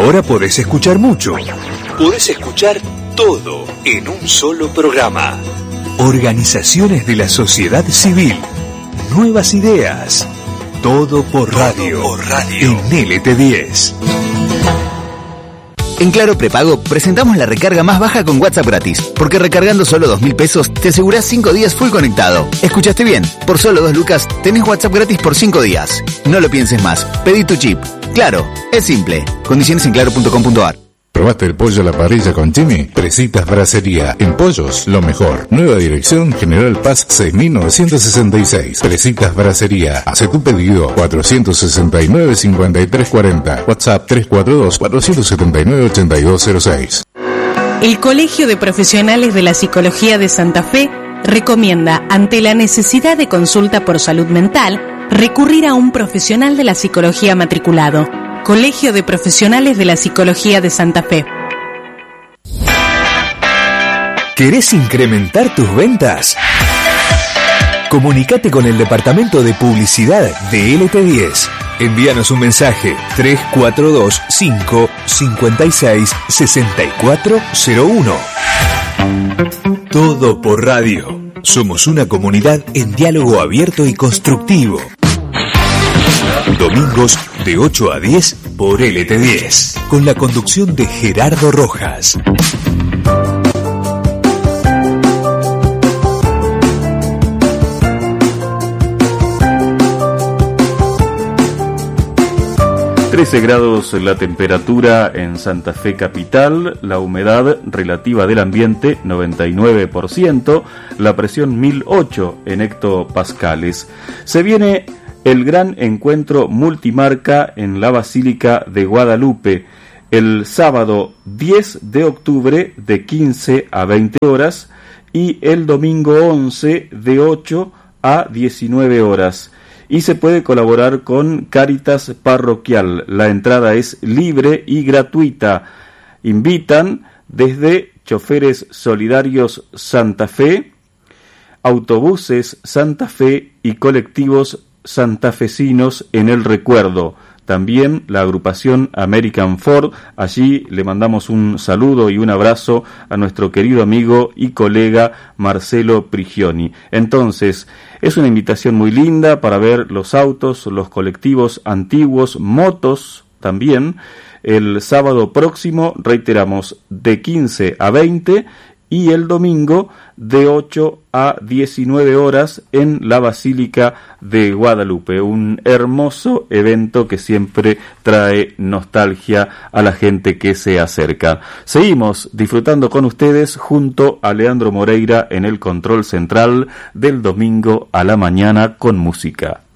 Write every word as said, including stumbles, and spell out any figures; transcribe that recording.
Ahora podés escuchar mucho. Podés escuchar todo en un solo programa. Organizaciones de la sociedad civil. Nuevas ideas. Todo por radio. Todo por radio. En L T diez. En Claro Prepago presentamos la recarga más baja con WhatsApp gratis, porque recargando solo dos mil pesos te asegurás cinco días full conectado. ¿Escuchaste bien? Por solo dos lucas tenés WhatsApp gratis por cinco días. No lo pienses más, pedí tu chip. Claro, es simple. Condiciones en claro punto com punto a r. ¿Probaste el pollo a la parrilla con Jimmy? Presitas Bracería. En pollos, lo mejor. Nueva dirección, General Paz seis mil novecientos sesenta y seis. Presitas Bracería. Hace tu pedido cuatrocientos sesenta y nueve, cincuenta y tres cuarenta. WhatsApp tres cuatro dos, cuatro siete nueve, ocho dos cero seis. El Colegio de Profesionales de la Psicología de Santa Fe recomienda, ante la necesidad de consulta por salud mental, recurrir a un profesional de la psicología matriculado. Colegio de Profesionales de la Psicología de Santa Fe. ¿Querés incrementar tus ventas? Comunicate con el departamento de publicidad de L T diez. Envíanos un mensaje tres cuatro dos cinco cinco seis seis cuatro cero uno. Todo por radio. Somos una comunidad en diálogo abierto y constructivo. Domingos de ocho a diez por L T diez, con la conducción de Gerardo Rojas. trece grados la temperatura en Santa Fe capital, la humedad relativa del ambiente noventa y nueve por ciento, la presión mil ocho en hectopascales. Se viene el gran encuentro multimarca en la Basílica de Guadalupe, el sábado diez de octubre de quince a veinte horas y el domingo once de ocho a diecinueve horas. Y se puede colaborar con Cáritas Parroquial. La entrada es libre y gratuita. Invitan desde Choferes Solidarios Santa Fe, Autobuses Santa Fe y colectivos santafesinos en el recuerdo. También la agrupación American Ford. Allí le mandamos un saludo y un abrazo a nuestro querido amigo y colega Marcelo Prigioni. Entonces, es una invitación muy linda para ver los autos, los colectivos antiguos, motos también. El sábado próximo, reiteramos, de quince a veinte y el domingo de ocho a diecinueve horas en la Basílica de Guadalupe. Un hermoso evento que siempre trae nostalgia a la gente que se acerca. Seguimos disfrutando con ustedes junto a Leandro Moreira en el control central del domingo a la mañana con música.